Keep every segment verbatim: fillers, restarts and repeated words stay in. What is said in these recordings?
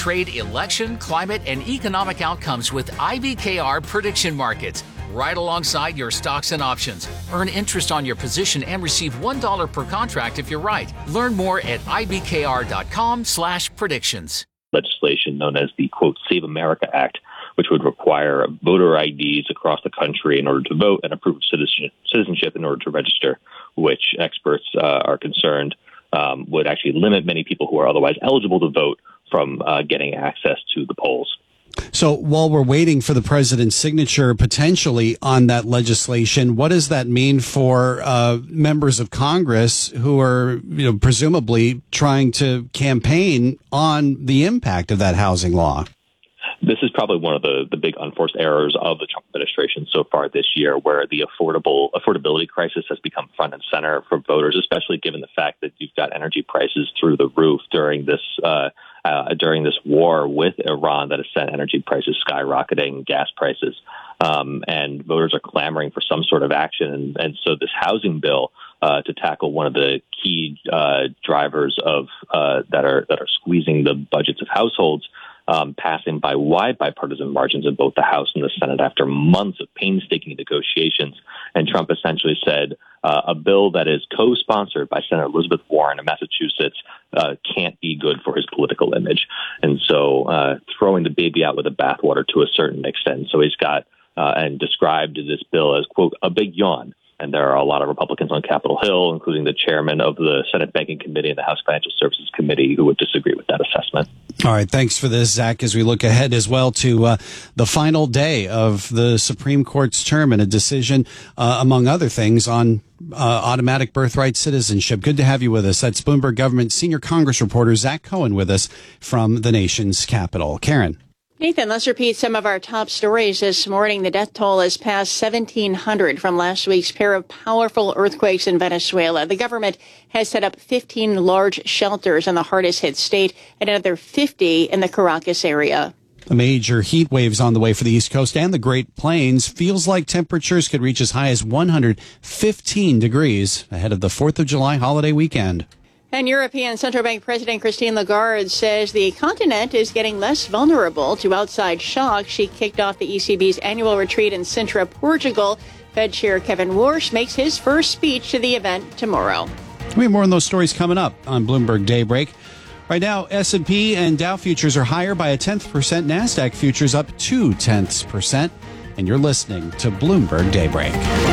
trade, election, climate, and economic outcomes with I B K R prediction markets, right alongside your stocks and options. Earn interest on your position and receive one dollar per contract if you're right. Learn more at ibkr.com slash predictions. Legislation known as the, quote, Save America Act, which would require voter I Ds across the country in order to vote and approve citizenship in order to register, which experts uh, are concerned um, would actually limit many people who are otherwise eligible to vote from uh, getting access to the polls. So while we're waiting for the president's signature potentially on that legislation, what does that mean for uh, members of Congress who are, you know, presumably trying to campaign on the impact of that housing law? This is probably one of the, the big unforced errors of the Trump administration so far this year, where the affordable affordability crisis has become front and center for voters, especially given the fact that you've got energy prices through the roof during this uh, uh, during this war with Iran that has sent energy prices skyrocketing, gas prices, um, and voters are clamoring for some sort of action. And, and so this housing bill uh, to tackle one of the key uh, drivers of uh, that are that are squeezing the budgets of households. Um, passing by wide bipartisan margins in both the House and the Senate after months of painstaking negotiations. And Trump essentially said uh, a bill that is co-sponsored by Senator Elizabeth Warren of Massachusetts uh, can't be good for his political image. And so uh, throwing the baby out with the bathwater to a certain extent. So he's got uh, and described this bill as, quote, a big yawn. And there are a lot of Republicans on Capitol Hill, including the chairman of the Senate Banking Committee and the House Financial Services Committee, who would disagree with that assessment. All right. Thanks for this, Zach, as we look ahead as well to uh, the final day of the Supreme Court's term and a decision, uh, among other things, on uh, automatic birthright citizenship. Good to have you with us. That's Bloomberg Government Senior Congress reporter Zach Cohen with us from the nation's capital. Karen. Nathan, let's repeat some of our top stories this morning. The death toll has passed seventeen hundred from last week's pair of powerful earthquakes in Venezuela. The government has set up fifteen large shelters in the hardest hit state and another fifty in the Caracas area. A major heat wave's on the way for the East Coast and the Great Plains. Feels like temperatures could reach as high as one hundred fifteen degrees ahead of the fourth of July holiday weekend. And European Central Bank President Christine Lagarde says the continent is getting less vulnerable to outside shock. She kicked off the E C B's annual retreat in Sintra, Portugal. Fed Chair Kevin Warsh makes his first speech to the event tomorrow. We have more on those stories coming up on Bloomberg Daybreak. Right now, S and P and Dow futures are higher by a tenth percent. NASDAQ futures up two tenths percent. And you're listening to Bloomberg Daybreak.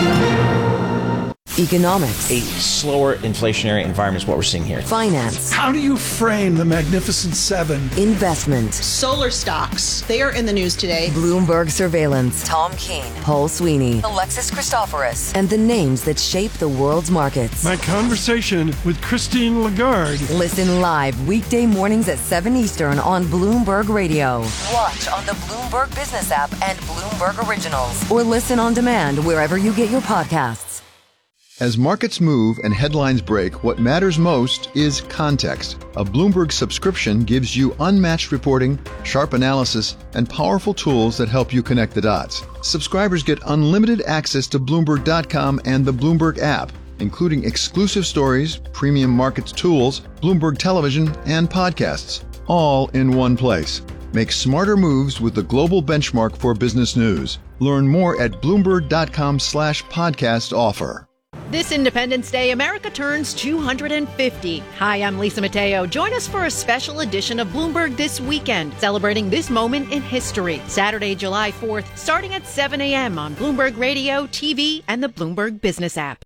Economics. A slower inflationary environment is what we're seeing here. Finance. How do you frame the Magnificent Seven? Investment. Solar stocks. They are in the news today. Bloomberg Surveillance. Tom Keene. Paul Sweeney. Alexis Christoforous. And the names that shape the world's markets. My conversation with Christine Lagarde. Listen live weekday mornings at seven Eastern on Bloomberg Radio. Watch on the Bloomberg Business app and Bloomberg Originals. Or listen on demand wherever you get your podcasts. As markets move and headlines break, what matters most is context. A Bloomberg subscription gives you unmatched reporting, sharp analysis, and powerful tools that help you connect the dots. Subscribers get unlimited access to Bloomberg dot com and the Bloomberg app, including exclusive stories, premium markets tools, Bloomberg television, and podcasts, all in one place. Make smarter moves with the global benchmark for business news. Learn more at Bloomberg dot com slash podcast offer. This Independence Day, America turns two hundred fifty. Hi, I'm Lisa Mateo. Join us for a special edition of Bloomberg This Weekend, celebrating this moment in history. Saturday, July fourth, starting at seven a.m. on Bloomberg Radio, T V, and the Bloomberg Business app.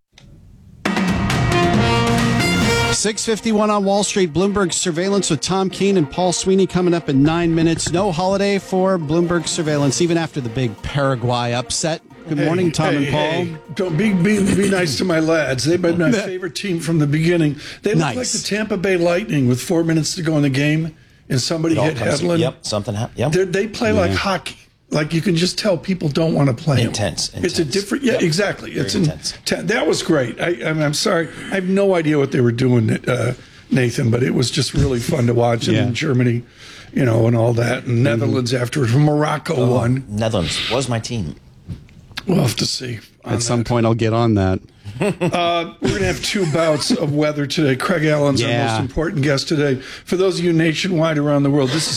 six fifty-one on Wall Street. Bloomberg Surveillance with Tom Keene and Paul Sweeney coming up in nine minutes. No holiday for Bloomberg Surveillance, even after the big Paraguay upset. Good hey, morning, Tom hey, and Paul. Hey, don't be, be be nice to my lads. They've been my favorite team from the beginning. They look nice. like the Tampa Bay Lightning with four minutes to go in the game, and somebody hit Hedlund. Yep, something happened. Yep. They're, they play yeah. like hockey. Like you can just tell people don't want to play intense, them. intense. It's a different, yeah, yep. exactly. Very it's intense. In, that was great. I, I'm, I'm sorry, I have no idea what they were doing, uh, Nathan, but it was just really fun to watch. And yeah. in Germany, you know, and all that, and Netherlands mm-hmm. afterwards. Morocco oh, won. Netherlands was my team. We'll have to see. At some point, I'll get on that. uh, we're going to have two bouts of weather today. Craig Allen's yeah. our most important guest today. For those of you nationwide around the world, this is